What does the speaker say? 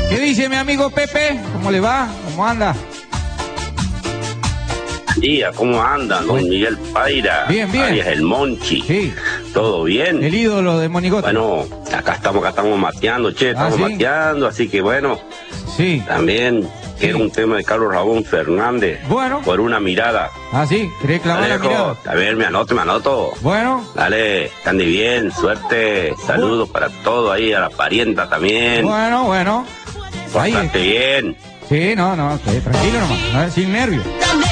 ¿Qué dice mi amigo Pepe? ¿Cómo le va? ¿Cómo anda? Día, ¿cómo andan? Don Miguel Paira. Bien, bien. Alias el Monchi. Sí. ¿Todo bien? El ídolo de Monigote. Bueno, acá estamos mateando, estamos ¿sí? mateando, así que bueno, Sí. también quiero un tema de Carlos Ramón Fernández. Bueno. Por una mirada. Ah, sí. ¿Querés clavar la mirada? A ver, me anoto. Bueno. Dale, están de bien, suerte, saludos para todos ahí, a la parienta también. Bueno. Ahí. Bastante bien. Sí, no, tranquilo nomás, sin nervios.